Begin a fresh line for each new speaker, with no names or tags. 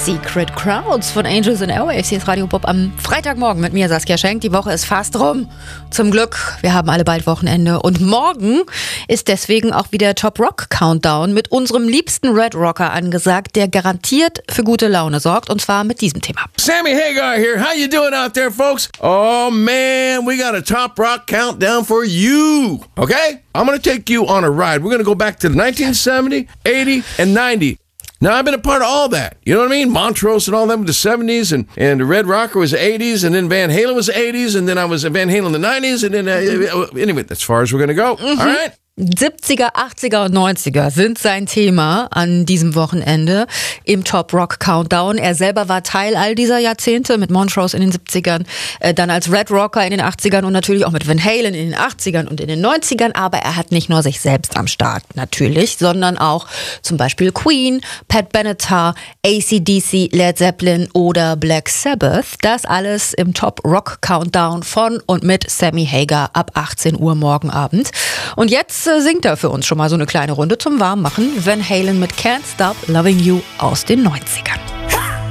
Secret Crowds von Angels and Airwaves. Hier ist Radio Bob am Freitagmorgen mit mir, Saskia Schenk. Die Woche ist fast rum. Zum Glück, wir haben alle bald Wochenende. Und morgen ist deswegen auch wieder Top Rock Countdown mit unserem liebsten Red Rocker angesagt, der garantiert für gute Laune sorgt. Und zwar mit diesem Thema.
Sammy Hagar here. How you doing out there, folks? Oh, man, we got a Top Rock Countdown for you. Okay? I'm going to take you on a ride. We're going to go back to 1970, 80, and 90. Now, I've been a part of all that. You know what I mean? Montrose and all that with the 70s, and the Red Rocker was 80s, and then Van Halen was 80s, and then I was Van Halen in the 90s, and then, anyway, that's as far as we're going to go. All right?
70er, 80er und 90er sind sein Thema an diesem Wochenende im Top Rock Countdown. Er selber war Teil all dieser Jahrzehnte mit Montrose in den 70ern, dann als Red Rocker in den 80ern und natürlich auch mit Van Halen in den 80ern und in den 90ern. Aber er hat nicht nur sich selbst am Start natürlich, sondern auch zum Beispiel Queen, Pat Benatar, AC/DC, Led Zeppelin oder Black Sabbath. Das alles im Top Rock Countdown von und mit Sammy Hagar ab 18 Uhr morgen Abend. Und jetzt singt er für uns schon mal so eine kleine Runde zum Warmmachen. Van Halen mit Can't Stop Loving You aus den 90ern.